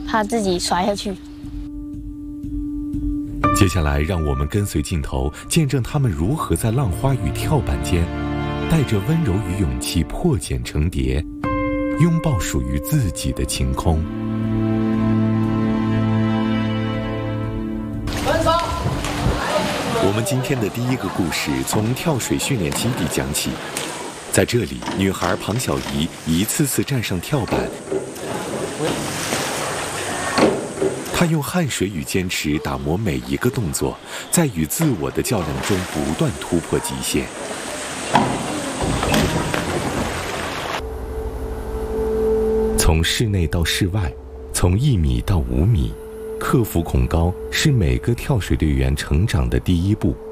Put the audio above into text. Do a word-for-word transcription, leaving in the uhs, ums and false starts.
怕自己摔下去。 接下来，让我们跟随镜头，见证他们如何在浪花与跳板间，带着温柔与勇气破茧成蝶，拥抱属于自己的晴空。我们今天的第一个故事从跳水训练基地讲起。在这里，女孩庞小怡一次次站上跳板，她用汗水与坚持打磨每一个动作，在与自我的较量中不断突破极限。从室内到室外，从一米到五米，克服恐高是每个跳水队员成长的第一步。